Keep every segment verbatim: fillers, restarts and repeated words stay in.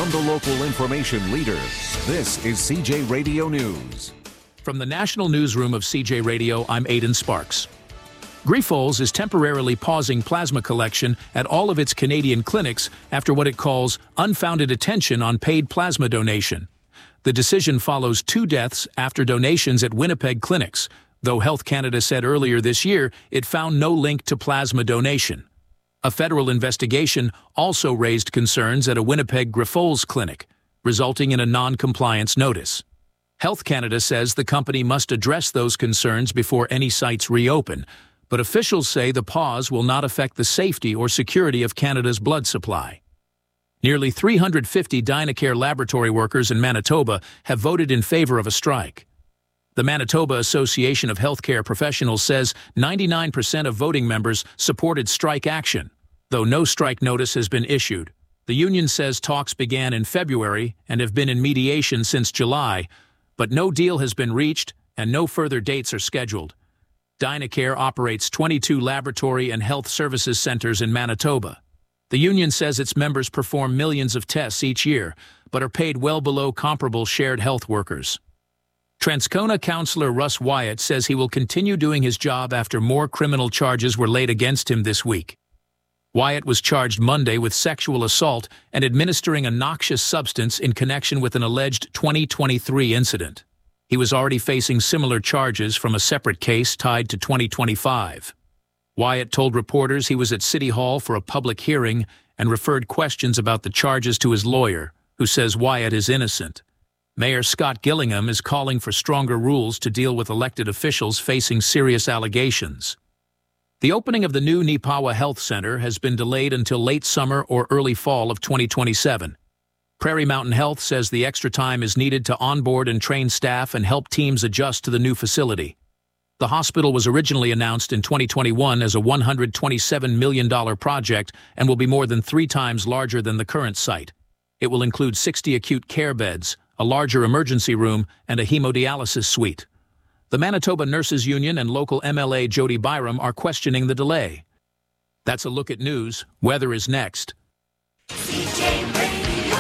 From the local information leader, this is C J Radio News. From the National Newsroom of C J Radio, I'm Aidan Sparks. Grifols is temporarily pausing plasma collection at all of its Canadian clinics after what it calls unfounded attention on paid plasma donation. The decision follows two deaths after donations at Winnipeg clinics, though Health Canada said earlier this year it found no link to plasma donation. A federal investigation also raised concerns at a Winnipeg Grifols clinic, resulting in a non-compliance notice. Health Canada says the company must address those concerns before any sites reopen, but officials say the pause will not affect the safety or security of Canada's blood supply. Nearly three hundred fifty Dynacare laboratory workers in Manitoba have voted in favor of a strike. The Manitoba Association of Healthcare Professionals says ninety-nine percent of voting members supported strike action, though no strike notice has been issued. The union says talks began in February and have been in mediation since July, but no deal has been reached and no further dates are scheduled. Dynacare operates twenty-two laboratory and health services centers in Manitoba. The union says its members perform millions of tests each year, but are paid well below comparable shared health workers. Transcona councillor Russ Wyatt says he will continue doing his job after more criminal charges were laid against him this week. Wyatt was charged Monday with sexual assault and administering a noxious substance in connection with an alleged twenty twenty-three incident. He was already facing similar charges from a separate case tied to twenty twenty-five. Wyatt told reporters he was at City Hall for a public hearing and referred questions about the charges to his lawyer, who says Wyatt is innocent. Mayor Scott Gillingham is calling for stronger rules to deal with elected officials facing serious allegations. The opening of the new Neepawa Health Center has been delayed until late summer or early fall of twenty twenty-seven. Prairie Mountain Health says the extra time is needed to onboard and train staff and help teams adjust to the new facility. The hospital was originally announced in twenty twenty-one as a one hundred twenty-seven million dollars project and will be more than three times larger than the current site. It will include sixty acute care beds, a larger emergency room, and a hemodialysis suite. The Manitoba Nurses Union and local M L A Jody Byram are questioning the delay. That's a look at news. Weather is next. C J Radio,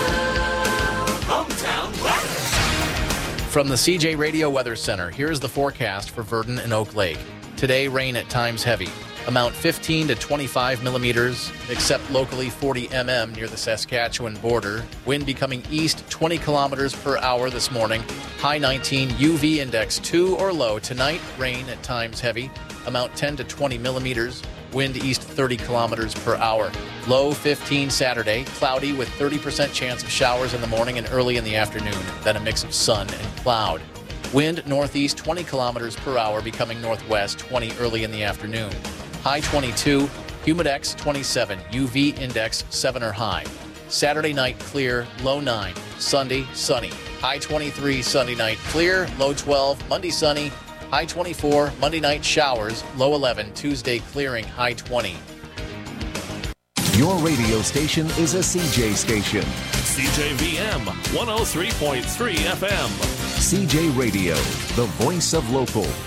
hometown weather. From the C J Radio Weather Center, here's the forecast for Virden and Oak Lake. Today, rain at times heavy. Amount fifteen to twenty-five millimeters, except locally forty millimeters near the Saskatchewan border. Wind becoming east twenty kilometers per hour this morning. High nineteen, U V index two or low. Tonight, rain at times heavy. Amount ten to twenty millimeters. Wind east thirty kilometers per hour. Low fifteen Saturday, cloudy with thirty percent chance of showers in the morning and early in the afternoon, then a mix of sun and cloud. Wind northeast twenty kilometers per hour, becoming northwest twenty early in the afternoon. High twenty-two, humidex twenty-seven, U V index seven or high. Saturday night clear, low nine. Sunday sunny. High twenty-three, Sunday night clear, low twelve. Monday sunny. High twenty-four, Monday night showers, low eleven. Tuesday clearing, high twenty. Your radio station is a C J station. C J V M one oh three point three F M. C J Radio, the voice of local.